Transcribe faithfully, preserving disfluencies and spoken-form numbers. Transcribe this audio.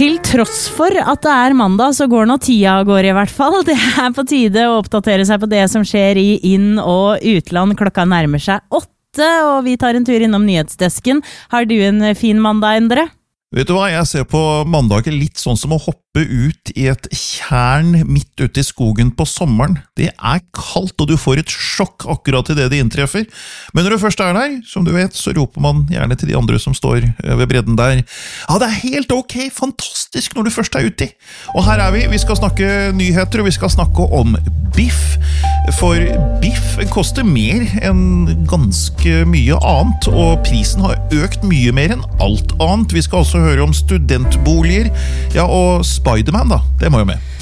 Til tross for at det er mandag, så går nå tida av gårde i hvert fall. Det er på tide å oppdatere seg på det som skjer i inn- og utland. Klokka nærmer seg åtte, og vi tar en tur innom nyhetsdesken. Har du en fin mandag, Endre? Vet du hva, jeg ser på mandager litt sånn som å hoppe ut i et tjern midt ute i skogen på sommeren. Det er kaldt, og du får et sjokk akkurat i det det inntreffer. Men når du først er der, som du vet, så roper man gjerne til de andre som står ved bredden der. Ja, det er helt ok, fantastisk når du først er ute i. Og her er vi, vi skal snakke nyheter, og vi skal snakke om biff. For biff koster mer enn ganske mye annet, og prisen har økt mye mer enn alt annet. Vi skal også høre om studentboliger, ja, og Spiderman da, det må jo med.